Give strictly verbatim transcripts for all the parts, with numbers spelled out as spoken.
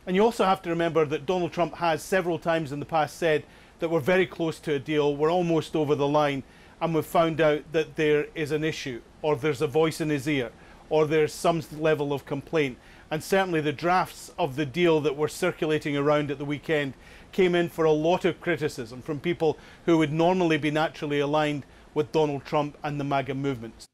And you also have to remember that Donald Trump has several times in the past said that we're very close to a deal, we're almost over the line, and we've found out that there is an issue, or there's a voice in his ear, or there's some level of complaint. And certainly the drafts of the deal that were circulating around at the weekend came in for a lot of criticism from people who would normally be naturally aligned with Donald Trump and the MAGA movement.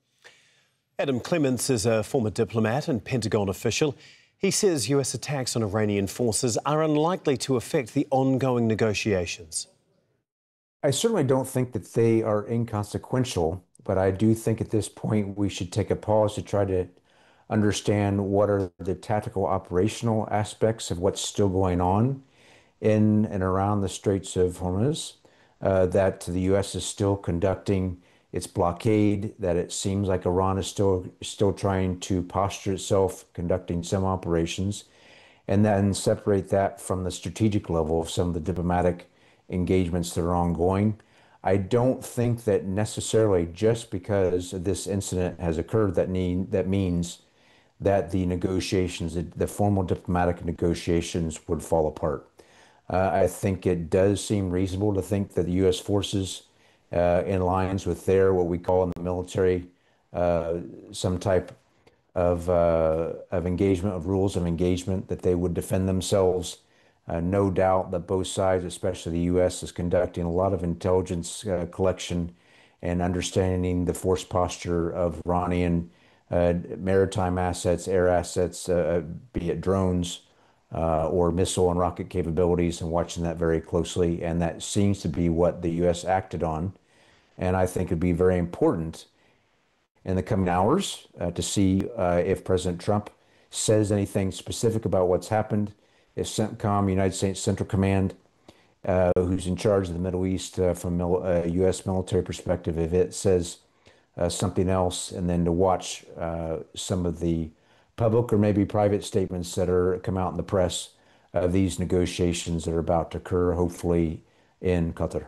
Adam Clements is a former diplomat and Pentagon official. He says U S attacks on Iranian forces are unlikely to affect the ongoing negotiations. I certainly don't think that they are inconsequential, but I do think at this point we should take a pause to try to understand what are the tactical operational aspects of what's still going on in and around the Straits of Hormuz, uh, that the U S is still conducting its blockade, that it seems like Iran is still still trying to posture itself, conducting some operations, and then separate that from the strategic level of some of the diplomatic engagements that are ongoing. I don't think that necessarily just because this incident has occurred that need, that means that the negotiations, the formal diplomatic negotiations would fall apart. Uh, I think it does seem reasonable to think that the U S forces, uh, in lines with their, what we call in the military, uh, some type of, uh, of engagement, of rules of engagement, that they would defend themselves. Uh, no doubt that both sides, especially the U S, is conducting a lot of intelligence uh, collection and understanding the force posture of Iranian uh, maritime assets, air assets, uh, be it drones uh, or missile and rocket capabilities, and watching that very closely. And that seems to be what the U S acted on. And I think it'd be very important in the coming hours uh, to see uh, if President Trump says anything specific about what's happened. If CENTCOM, United States Central Command, uh, who's in charge of the Middle East uh, from a uh, U S military perspective, if it says uh, something else, and then to watch uh, some of the public or maybe private statements that are come out in the press of these negotiations that are about to occur, hopefully in Qatar.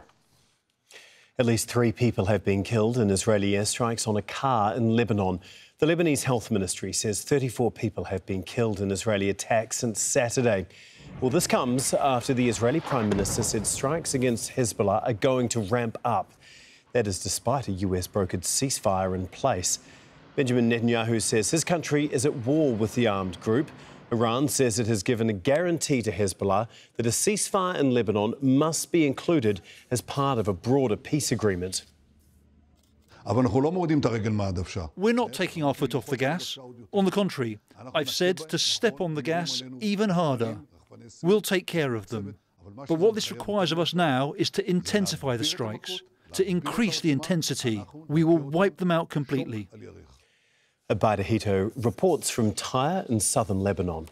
At least three people have been killed in Israeli airstrikes on a car in Lebanon. The Lebanese Health Ministry says thirty-four people have been killed in Israeli attacks since Saturday. Well, this comes after the Israeli Prime Minister said strikes against Hezbollah are going to ramp up. That is despite a U S-brokered ceasefire in place. Benjamin Netanyahu says his country is at war with the armed group. Iran says it has given a guarantee to Hezbollah that a ceasefire in Lebanon must be included as part of a broader peace agreement. We're not taking our foot off the gas. On the contrary, I've said to step on the gas even harder. We'll take care of them. But what this requires of us now is to intensify the strikes, to increase the intensity. We will wipe them out completely. Abaida Hito reports from Tyre in southern Lebanon.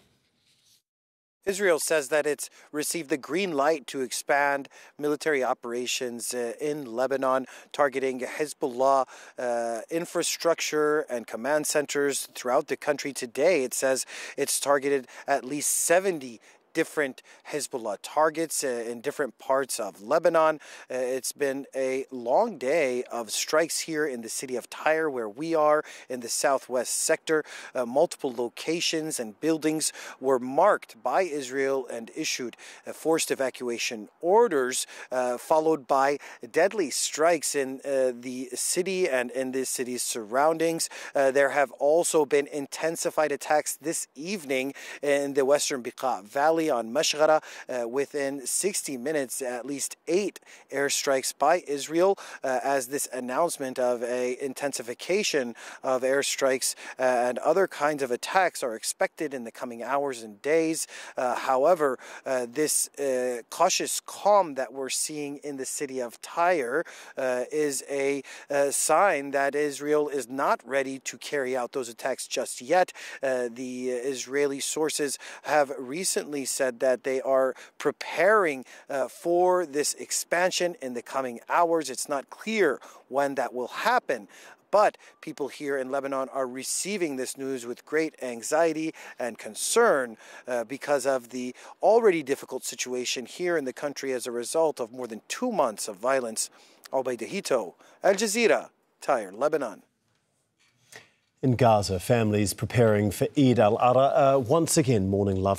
Israel says that it's received the green light to expand military operations uh, in Lebanon, targeting Hezbollah uh, infrastructure and command centers throughout the country. Today, it says it's targeted at least seventy different Hezbollah targets uh, in different parts of Lebanon. Uh, it's been a long day of strikes here in the city of Tyre, where we are in the southwest sector. Uh, multiple locations and buildings were marked by Israel and issued uh, forced evacuation orders, uh, followed by deadly strikes in uh, the city and in the city's surroundings. Uh, there have also been intensified attacks this evening in the western Beqa Valley on Mashghara. Uh, within sixty minutes, at least eight airstrikes by Israel, uh, as this announcement of a intensification of airstrikes uh, and other kinds of attacks are expected in the coming hours and days. Uh, however, uh, this uh, cautious calm that we're seeing in the city of Tyre uh, is a, a sign that Israel is not ready to carry out those attacks just yet. Uh, the Israeli sources have recently said that they are preparing uh, for this expansion in the coming hours. It's not clear when that will happen, but people here in Lebanon are receiving this news with great anxiety and concern uh, because of the already difficult situation here in the country as a result of more than two months of violence. Abaida Hito, Al Jazeera, Tyre, Lebanon. In Gaza, families preparing for Eid al-Adha are once again mourning loved